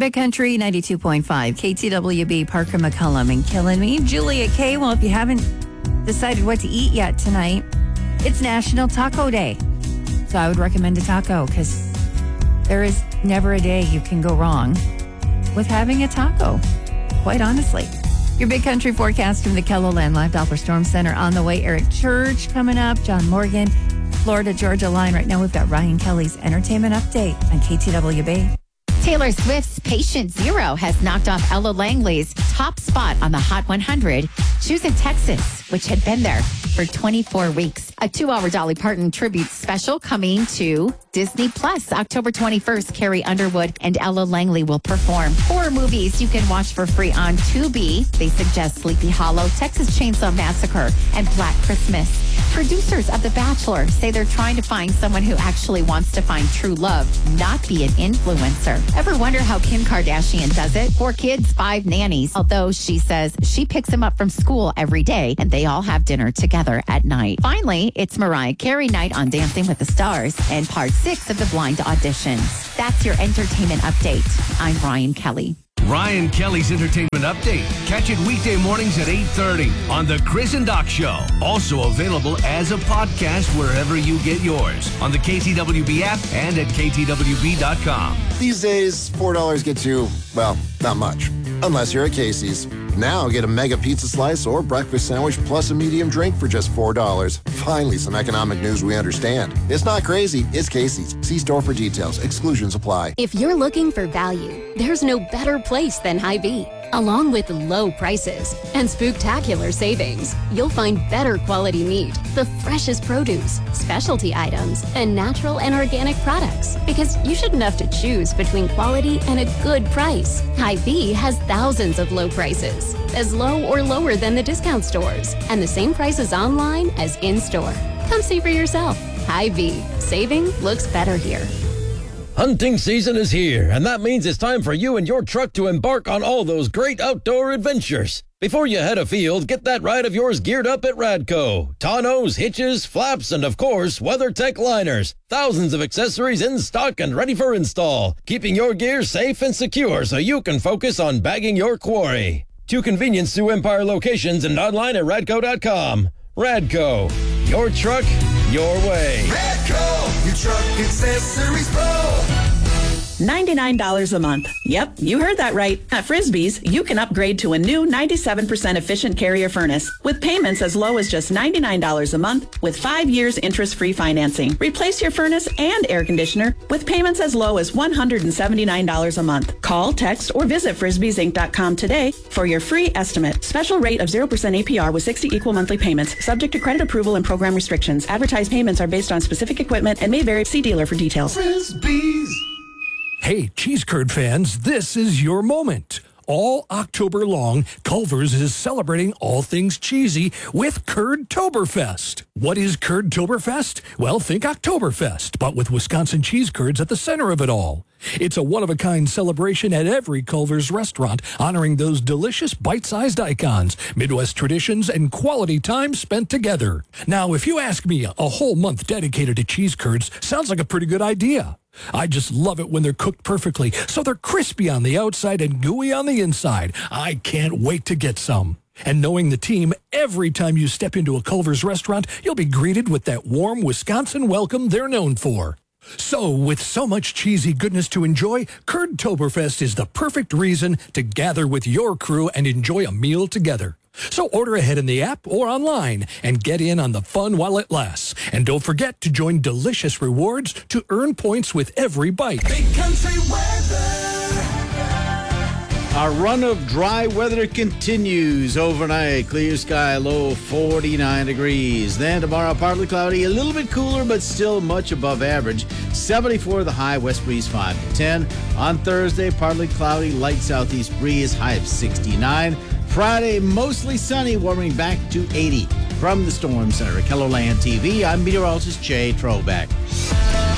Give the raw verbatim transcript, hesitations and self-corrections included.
Big Country ninety-two point five, K T W B, Parker McCullum and Killing Me. Julia K. Well, if you haven't decided what to eat yet tonight, it's National Taco Day. So I would recommend a taco because there is never a day you can go wrong with having a taco, quite honestly. Your Big Country forecast from the KELOLAND Live Doppler Storm Center on the way. Eric Church coming up, John Morgan, Florida Georgia line. Right now we've got Ryan Kelly's entertainment update on K T W B. Taylor Swift's Patient Zero has knocked off Ella Langley's top spot on the Hot one hundred, choosing Texas, which had been there for twenty-four weeks. A two-hour Dolly Parton tribute special coming to Disney Plus. October twenty-first, Carrie Underwood and Ella Langley will perform. Horror movies you can watch for free on Tubi. They suggest Sleepy Hollow, Texas Chainsaw Massacre, and Black Christmas. Producers of The Bachelor say they're trying to find someone who actually wants to find true love, not be an influencer. Ever wonder how Kim Kardashian does it? Four kids, five nannies. Although she says she picks them up from school every day and they all have dinner together at night. Finally, it's Mariah Carey night on Dancing with the Stars and part six of the blind auditions. That's your entertainment update. I'm Ryan Kelly. Ryan Kelly's Entertainment Update. Catch it weekday mornings at eight thirty on The Chris and Doc Show. Also available as a podcast wherever you get yours. On the K T W B app and at K T W B dot com. These days, four dollars gets you, well, not much. Unless you're at Casey's. Now get a mega pizza slice or breakfast sandwich plus a medium drink for just four dollars. Finally, some economic news we understand. It's not crazy. It's Casey's. See store for details. Exclusions apply. If you're looking for value, there's no better place than Hy-Vee. Along with low prices and spooktacular savings, you'll find better quality meat, the freshest produce, specialty items, and natural and organic products. Because you shouldn't have to choose between quality and a good price. Hy-Vee has thousands of low prices, as low or lower than the discount stores, and the same prices online as in-store. Come see for yourself. Hy-Vee. Saving looks better here. Hunting season is here, and that means it's time for you and your truck to embark on all those great outdoor adventures. Before you head afield, get that ride of yours geared up at Radco. Tonneaus, hitches, flaps, and of course, WeatherTech liners. Thousands of accessories in stock and ready for install, keeping your gear safe and secure so you can focus on bagging your quarry. Two convenience Sioux Empire locations and online at radco dot com. Radco, your truck, your way. Radco, your truck accessories pro. ninety-nine dollars a month. Yep, you heard that right. At Frisbee's, you can upgrade to a new ninety-seven percent efficient Carrier furnace with payments as low as just ninety-nine dollars a month with five years interest-free financing. Replace your furnace and air conditioner with payments as low as one hundred seventy-nine dollars a month. Call, text, or visit frisbees inc dot com today for your free estimate. Special rate of zero percent A P R with sixty equal monthly payments, subject to credit approval and program restrictions. Advertised payments are based on specific equipment and may vary. See dealer for details. Frisbees. Hey, cheese curd fans, this is your moment. All October long, Culver's is celebrating all things cheesy with Curd-Toberfest. What is Curd-Toberfest? Well, think Oktoberfest, but with Wisconsin cheese curds at the center of it all. It's a one-of-a-kind celebration at every Culver's restaurant, honoring those delicious bite-sized icons, Midwest traditions, and quality time spent together. Now, if you ask me, a whole month dedicated to cheese curds sounds like a pretty good idea. I just love it when they're cooked perfectly, so they're crispy on the outside and gooey on the inside. I can't wait to get some. And knowing the team, every time you step into a Culver's restaurant, you'll be greeted with that warm Wisconsin welcome they're known for. So, with so much cheesy goodness to enjoy, Curd-Toberfest is the perfect reason to gather with your crew and enjoy a meal together. So order ahead in the app or online and get in on the fun while it lasts. And don't forget to join delicious rewards to earn points with every bite. Big country weather. Our run of dry weather continues overnight. Clear sky, low forty-nine degrees. Then tomorrow, partly cloudy, a little bit cooler, but still much above average. seventy-four the high, west breeze five to ten. On Thursday, partly cloudy, light southeast breeze, high of sixty-nine. Friday, mostly sunny, warming back to eighty. From the Storm Center at KELOLAND T V, I'm meteorologist Jay Trobeck.